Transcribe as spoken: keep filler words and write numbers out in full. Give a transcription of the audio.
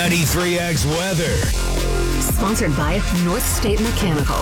ninety-three X weather. Sponsored by North State Mechanical.